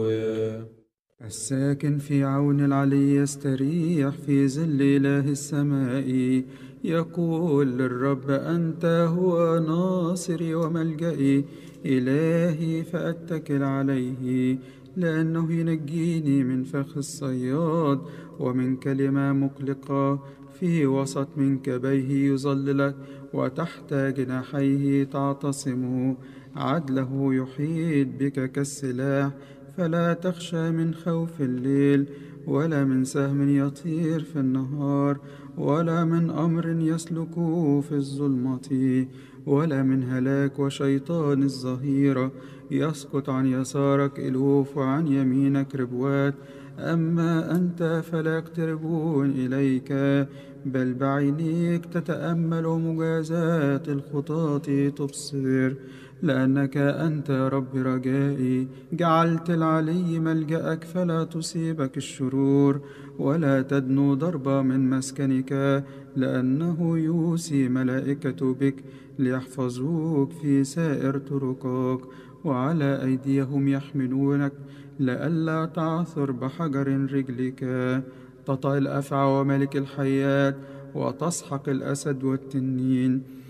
الساكن في عون العلي يستريح في ظل إله السماء. يقول للرب أنت هو ناصري وملجئي، إلهي فأتكل عليه، لأنه ينجيني من فخ الصياد ومن كلمة مقلقة. في وسط منكبيه يظللك، وتحت جناحيه تعتصم. عدله يحيط بك كالسلاح، فلا تخشى من خوف الليل، ولا من سهم يطير في النهار، ولا من أمر يسلك في الظلمة، ولا من هلاك وشيطان الظهيرة. يسقط عن يسارك ألوف وعن يمينك ربوات، أما أنت فلا يقتربون إليك. بل بعينيك تتأمل مجازات الخطاة تبصر، لأنك أنت يا رب رجائي. جعلت العلي ملجأك فلا تصيبك الشرور، ولا تدنو ضربة من مسكنك، لأنه يوصي ملائكة بك ليحفظوك في سائر طرقك، وعلى أيديهم يحملونك لئلا تعثر بحجر رجلك. تطأ الأفعى وملك الحيات، وتسحق الأسد والتنين،